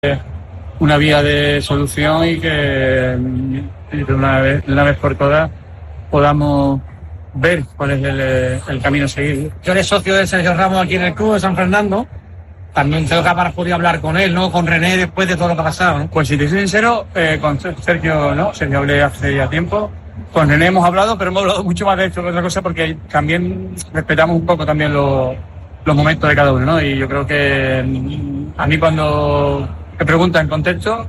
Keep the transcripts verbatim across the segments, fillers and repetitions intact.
una vía de solución y que de una vez, de una vez por todas podamos ver cuál es el, el camino a seguir. Yo eres socio de Sergio Ramos aquí en el club de San Fernando. También creo que habrás podido hablar con él, ¿no? Con René después de todo lo que ha pasado, ¿no? Pues si te soy sincero, eh, con Sergio no, Sergio hablé hace ya tiempo. Con René hemos hablado, pero hemos hablado mucho más de esto que otra cosa porque también respetamos un poco también los, los momentos de cada uno, ¿no? Y yo creo que a mí cuando me preguntan contexto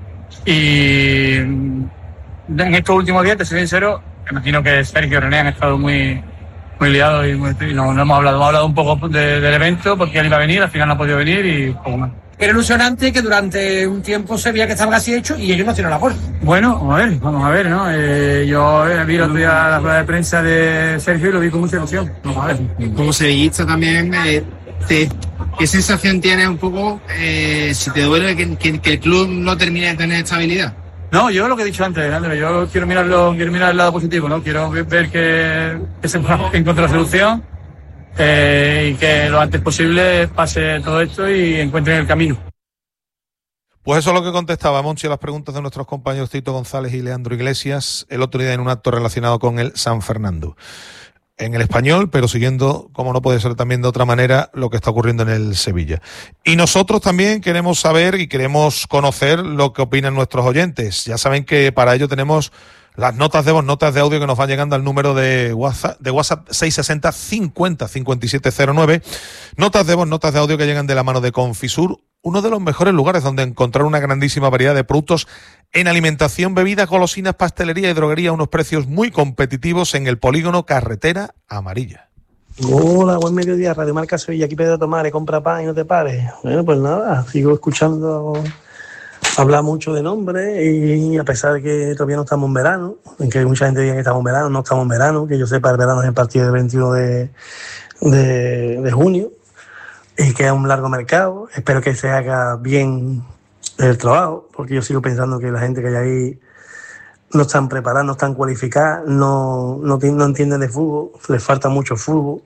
y en estos últimos días, te soy sincero, imagino que Sergio y René han estado muy, muy liados y, muy, y no, no hemos hablado, hemos hablado un poco de, del evento porque él iba a venir, al final no ha podido venir y poco más. Era ilusionante que durante un tiempo se veía que estaban así hechos y ellos no hicieron la gol. Bueno, vamos a ver, vamos a ver, ¿no? Eh, yo vi el otro día la rueda de prensa de Sergio y lo vi con mucha ilusión. Vamos a ver. Como sevillista también, eh, te, ¿qué sensación tienes un poco eh, si te duele que, que, que el club no termine de tener estabilidad? No, yo lo que he dicho antes, Andrés, yo quiero mirarlo, quiero mirar el lado positivo, ¿no? Quiero ver que, que se encuentre la solución. Eh, y que lo antes posible pase todo esto y encuentren el camino. Pues eso es lo que contestaba Monchi a las preguntas de nuestros compañeros Tito González y Leandro Iglesias el otro día en un acto relacionado con el San Fernando. En el Español, pero siguiendo, como no puede ser también de otra manera, lo que está ocurriendo en el Sevilla. Y nosotros también queremos saber y queremos conocer lo que opinan nuestros oyentes. Ya saben que para ello tenemos las notas de voz, notas de audio que nos van llegando al número de WhatsApp, de WhatsApp seis sesenta cincuenta cincuenta y siete cero nueve. Notas de voz, notas de audio que llegan de la mano de Confisur, uno de los mejores lugares donde encontrar una grandísima variedad de productos en alimentación, bebidas, golosinas, pastelería y droguería a unos precios muy competitivos en el polígono Carretera Amarilla. Hola, buen mediodía, Radio Marca Sevilla, aquí Pedro Tomares, compra pan y no te pares. Bueno, pues nada, sigo escuchando hablar mucho de nombre y a pesar de que todavía no estamos en verano, en que mucha gente dice que estamos en verano, no estamos en verano, que yo sepa el verano es el partido del veintiuno de, de, de junio y que es un largo mercado, espero que se haga bien el trabajo, porque yo sigo pensando que la gente que hay ahí no están preparadas, no están cualificadas, no, no, no entienden de fútbol, les falta mucho fútbol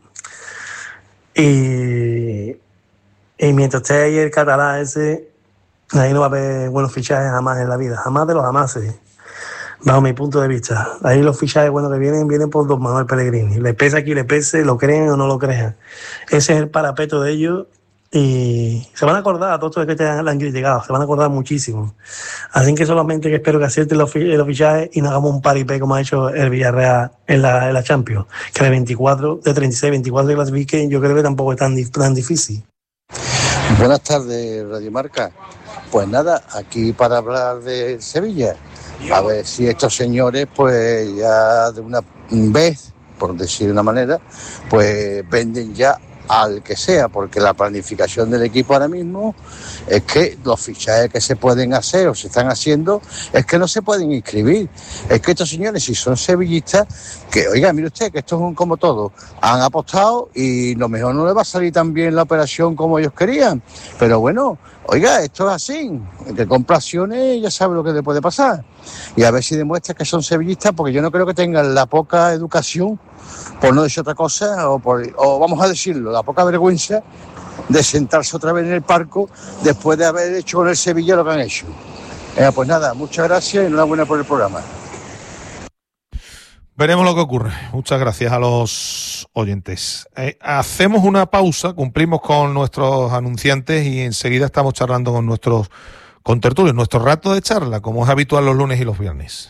y, y mientras esté ahí el catalán ese, ahí no va a haber buenos fichajes jamás en la vida, jamás de los jamases, bajo mi punto de vista. Ahí los fichajes buenos que vienen, vienen por Don Manuel Pellegrini. Le pese aquí, le pese, lo crean o no lo crean. Ese es el parapeto de ellos y se van a acordar a todos los que te han, han criticado, se van a acordar muchísimo. Así que solamente que espero que acierten los, los fichajes y no hagamos un paripé como ha hecho el Villarreal en la, en la Champions, que de veinticuatro, de treinta y seis, veinticuatro de clasifiquen, yo creo que tampoco es tan, tan difícil. Buenas tardes, Radio Marca. Pues nada, aquí para hablar de Sevilla, a ver si estos señores pues ya de una vez, por decir de una manera, pues venden ya al que sea, porque la planificación del equipo ahora mismo es que los fichajes que se pueden hacer o se están haciendo es que no se pueden inscribir. Es que estos señores, si son sevillistas, que oiga, mire usted, que esto es un como todo, han apostado y lo mejor no le va a salir tan bien la operación como ellos querían, pero bueno, oiga, esto es así, el que compra acciones ya sabe lo que le puede pasar, y a ver si demuestra que son sevillistas, porque yo no creo que tengan la poca educación, por no decir otra cosa, o, por, o vamos a decirlo, la poca vergüenza de sentarse otra vez en el palco después de haber hecho con el Sevilla lo que han hecho. Eh, pues nada, muchas gracias y enhorabuena por el programa. Veremos lo que ocurre. Muchas gracias a los oyentes. Eh, hacemos una pausa, cumplimos con nuestros anunciantes y enseguida estamos charlando con nuestros contertulios, nuestro rato de charla, como es habitual los lunes y los viernes.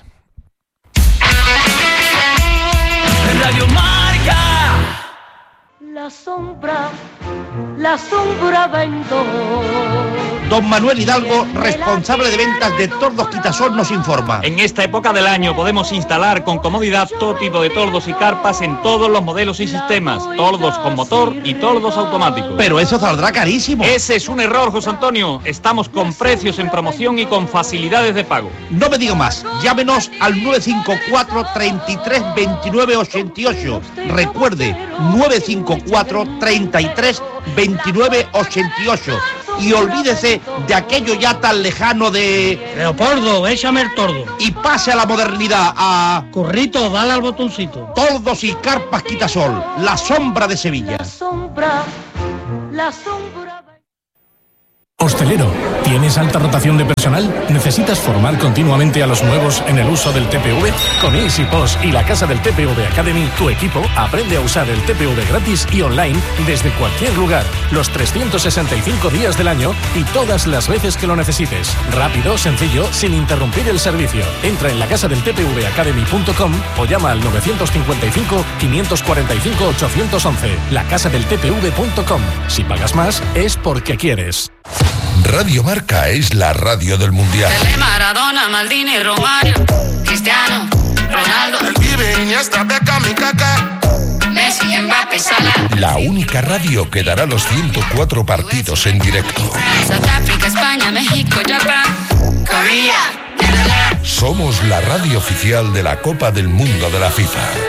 Radio Marca. La sombra, la sombra vendo. Don Manuel Hidalgo, responsable de ventas de Tordos Quitasol, nos informa. En esta época del año podemos instalar con comodidad todo tipo de tordos y carpas en todos los modelos y sistemas. Tordos con motor y tordos automáticos. Pero eso saldrá carísimo. Ese es un error, José Antonio. Estamos con precios en promoción y con facilidades de pago. No me diga más. Llámenos al nueve cinco cuatro, treinta y tres, veintinueve, ochenta y ocho. Recuerde, nueve cinco cuatro, treinta y tres, veintinueve, ochenta y ocho. Y olvídese de aquello ya tan lejano de... Leopoldo, échame el tordo. Y pase a la modernidad, a... Currito, dale al botoncito. Tordos y carpas Quitasol, la sombra de Sevilla. La sombra, la sombra... Hostelero, ¿tienes alta rotación de personal? ¿Necesitas formar continuamente a los nuevos en el uso del T P V? Con EasyPost y la Casa del T P V Academy, tu equipo aprende a usar el T P V gratis y online desde cualquier lugar, los trescientos sesenta y cinco días del año y todas las veces que lo necesites. Rápido, sencillo, sin interrumpir el servicio. Entra en la casa del T P V academy punto com o llama al novecientos cincuenta y cinco, quinientos cuarenta y cinco, ochocientos once. la casa del T P V punto com. Si pagas más, es porque quieres. Radio Marca es la radio del Mundial. Pelé, Maradona, Maldini, Romario, Cristiano, Ronaldo, El Pibe, Iniesta, Beckham y Kaká. Messi, Mbappé, Salah. La única radio que dará los ciento cuatro partidos en directo. South Africa, España, México, Japón, Corea. Somos la radio oficial de la Copa del Mundo de la FIFA.